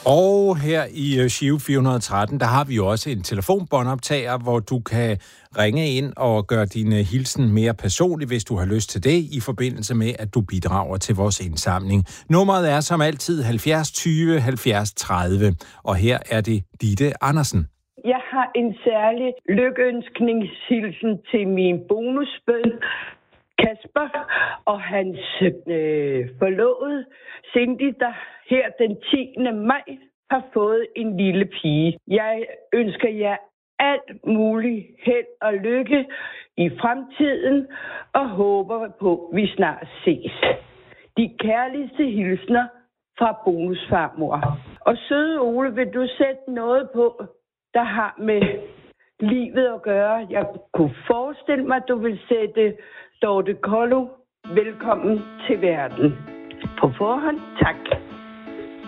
Og her i Giro 413, der har vi jo også en telefonbåndoptager, hvor du kan ringe ind og gøre din hilsen mere personlig, hvis du har lyst til det, i forbindelse med, at du bidrager til vores indsamling. Nummeret er som altid 70 20 70 30, og her er det Ditte Andersen. Jeg har en særlig lykønskningshilsen til min bonusbøn, Kasper, og hans forlovede Cindy, der her den 10. maj har fået en lille pige. Jeg ønsker jer alt muligt held og lykke i fremtiden, og håber på, at vi snart ses. De kærligste hilsner fra bonusfarmor. Og søde Ole, vil du sætte noget på, der har med livet at gøre? Jeg kunne forestille mig, at du vil sætte Dorte Kollo, velkommen til verden. På forhånd, tak.